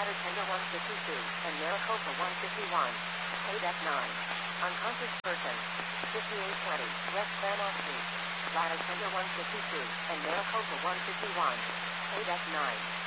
bladder tender 152, and Maricopa 151. Paid F9. Unconscious person. 5820, West Van Street. Bladder tender 152, and Maricopa 151. Paid F9.